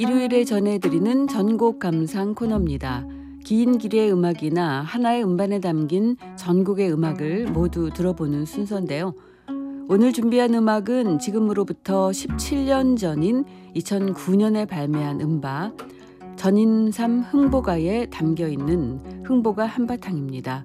일요일에 전해드리는 전곡 감상 코너입니다. 긴 길의 음악이나 하나의 음반에 담긴 전곡의 음악을 모두 들어보는 순서인데요. 오늘 준비한 음악은 지금으로부터 17년 전인 2009년에 발매한 음반 전인삼 흥보가에 담겨있는 흥보가 한바탕입니다.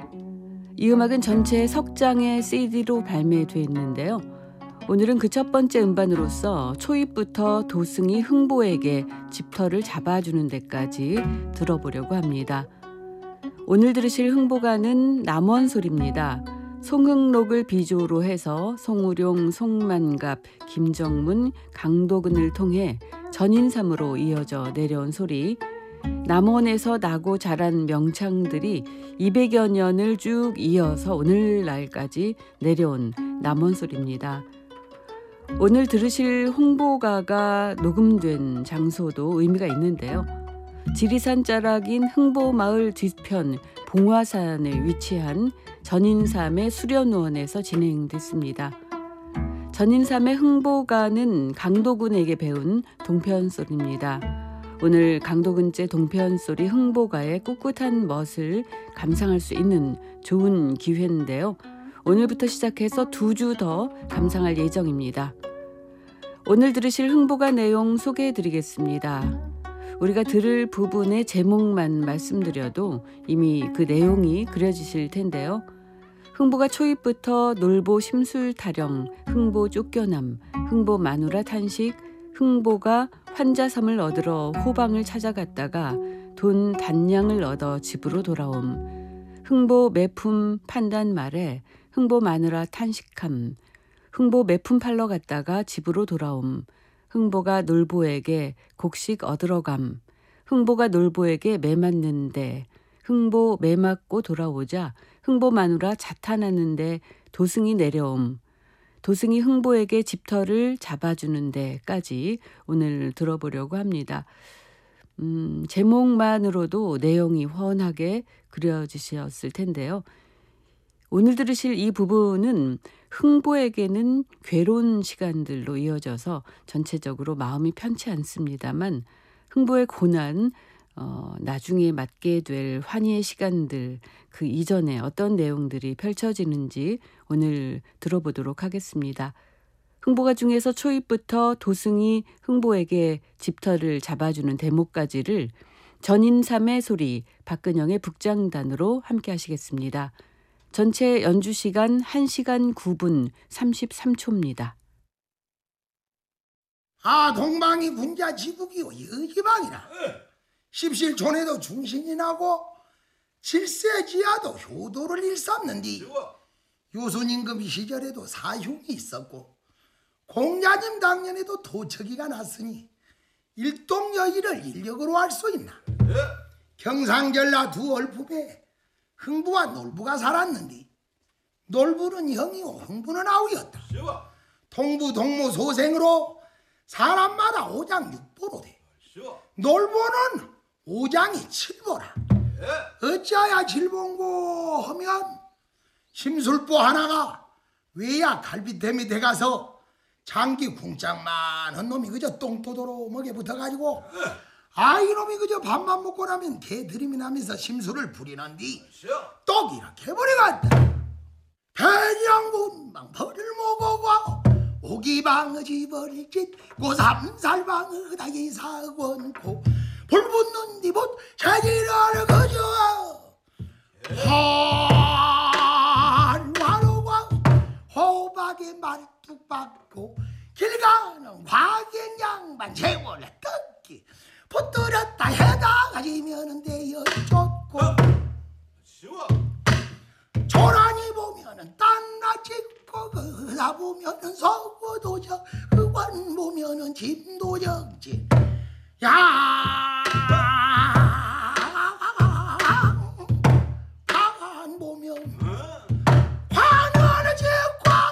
이 음악은 전체 석장의 CD로 발매됐는데요. 오늘은 그 첫 번째 음반으로서 초입부터 도승이 흥보에게 집터를 잡아주는 데까지 들어보려고 합니다. 오늘 들으실 흥보가는 남원소리입니다. 송흥록을 비조로 해서 송우룡, 송만갑, 김정문, 강도근을 통해 전인삼으로 이어져 내려온 소리. 남원에서 나고 자란 명창들이 200여 년을 쭉 이어서 오늘날까지 내려온 남원소리입니다. 오늘 들으실 흥보가가 녹음된 장소도 의미가 있는데요. 지리산 자락인 흥보마을 뒤편 봉화산에 위치한 전인삼의 수련원에서 진행됐습니다. 전인삼의 흥보가는 강도군에게 배운 동편소리입니다. 오늘 강도군제 동편소리 흥보가의 꿋꿋한 멋을 감상할 수 있는 좋은 기회인데요. 오늘부터 시작해서 2주 더 감상할 예정입니다. 오늘 들으실 흥보가 내용 소개해드리겠습니다. 우리가 들을 부분의 제목만 말씀드려도 이미 그 내용이 그려지실 텐데요. 흥보가 초입부터 놀보 심술 타령, 흥보 쫓겨남, 흥보 마누라 탄식, 흥보가 환자섬을 얻으러 호방을 찾아갔다가 돈 단량을 얻어 집으로 돌아옴, 흥보 매품 판단 말에 흥보 마누라 탄식함, 흥보 매품 팔러 갔다가 집으로 돌아옴, 흥보가 놀보에게 곡식 얻으러감, 흥보가 놀보에게 매 맞는데, 흥보 매 맞고 돌아오자 흥보 마누라 자탄하는데 도승이 내려옴, 도승이 흥보에게 집터를 잡아주는 데까지 오늘 들어보려고 합니다. 제목만으로도 내용이 훤하게 그려지셨을 텐데요. 오늘 들으실 이 부분은 흥보에게는 괴로운 시간들로 이어져서 전체적으로 마음이 편치 않습니다만 흥보의 고난, 나중에 맞게 될 환희의 시간들, 그 이전에 어떤 내용들이 펼쳐지는지 오늘 들어보도록 하겠습니다. 흥보가 중에서 초입부터 도승이 흥보에게 집터를 잡아주는 대목까지를 전인삼의 소리, 박근영의 북장단으로 함께 하시겠습니다. 전체 연주 시간 1시간 9분 33초입니다. 동방이 군자 지국이요 여기방이라 십실촌에도 중신이 나고 칠세지하도 효도를 일삼는디 유순임금 시절에도 사흉이 있었고 공자님 당년에도 도처기가 났으니 일동여일을 인력으로 할 수 있나. 경상전라 두 얼품에 흥부와 놀부가 살았는데 놀부는 형이요 흥부는 아우였다. 동부 동무 소생으로 사람마다 5장 6보로 돼. 놀부는 5장이 7보라. 어찌하여 7보인고 하면 심술보 하나가 외야 갈비템이 돼가서 장기 궁짝만한 놈이 그저 똥도도로 먹에 붙어가지고 이놈이 그저 밥만 먹고 나면 개 들이미 나면서 심술을 부리는디 똑 이렇게 버려갔다. 대장군방 벌을 먹어가 오기방의 집을 짓 고삼살방의 다이 사권고 불붙는 뒤봇 자기를 거저 한화로가 호박에 말뚝 받고 길 가는 과객양반 재원에 뜯기 붙들었다 해다가지면은 되어 쫓고 조란이 보면은 땅나 찍고 그다 보면은 서구도적 그관 보면은 짐도적지 야